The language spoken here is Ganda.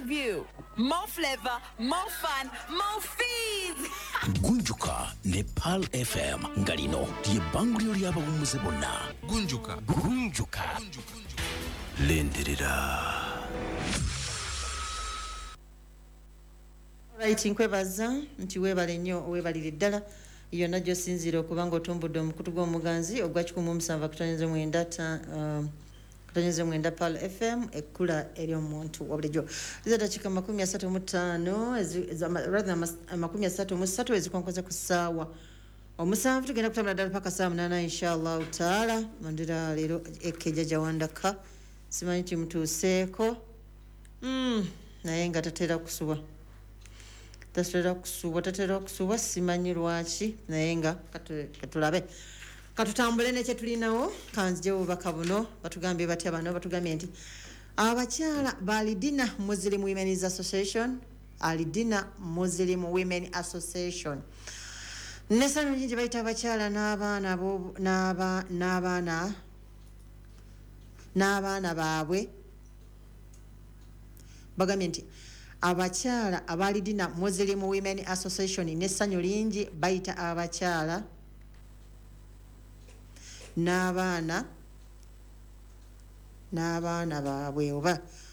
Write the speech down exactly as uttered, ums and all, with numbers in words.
view. More flavor, more fun, more fees. Gunjuka ne Pearl F M ngalino lye bangulyo ly'abawummuze bonna. Gunjuka. Gunjuka. Lenderera. Right, nkwebaza nti webale nnyo webalire ddala yonna gy'osinziira okuba ng'otumbudde omukutu gw'omuganzi ogwa kikumi mu musanvu kutoneze mwenda kutoneze mwenda Pearl F M ekkula ery'omuntu wabulijjo liza dakika makumi asatu mu ttaano rather makumi asatu mu ssatu ezikonkoze ku ssaawa omusanvu tugenda kutambula ddala paka saa munaana inshallah taala mandira leero ekkeja gyawandaka simanyi nti mutuuseeko naye nga tatera kusuba tatera kusuba tatera kusuba simanyi lwaki naye nga katulabe katutambule nekye tulinawo kanzije obubaka buno batugambye batya bano batugambye nti abakyala ba Alidina Muslim Women's Association Alidina Muslim Women Association nesano nyingi bayita abakyala n'abaana n'aba n'abaana n'abaana baabwe bagambye nti abakyala abalidina Muslim Women Association nessanyu lingi bayita abakyala n'abaana n'abaana baabwe oba